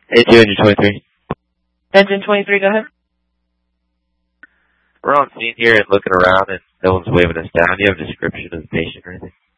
A2 engine 23. Engine 23, go ahead. We're on scene here and looking around, and no one's waving us down. Do you have a description of the patient or anything?